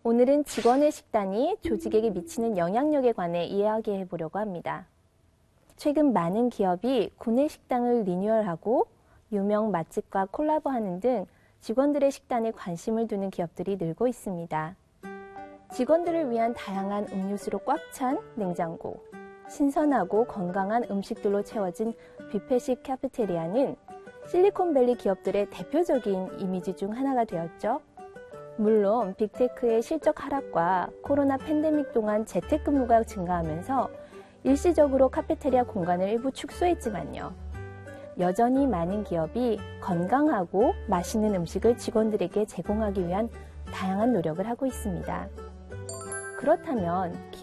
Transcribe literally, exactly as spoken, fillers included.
오늘은 직원의 식단이 조직에게 미치는 영향력에 관해 이야기해 보려고 합니다. 최근 많은 기업이 구내식당을 리뉴얼하고 유명 맛집과 콜라보하는 등 직원들의 식단에 관심을 두는 기업들이 늘고 있습니다. 직원들을 위한 다양한 음료수로 꽉 찬 냉장고, 신선하고 건강한 음식들로 채워진 뷔페식 카페테리아는 실리콘밸리 기업들의 대표적인 이미지 중 하나가 되었죠. 물론 빅테크의 실적 하락과 코로나 팬데믹 동안 재택근무가 증가하면서 일시적으로 카페테리아 공간을 일부 축소했지만요. 여전히 많은 기업이 건강하고 맛있는 음식을 직원들에게 제공하기 위한 다양한 노력을 하고 있습니다. 그렇다면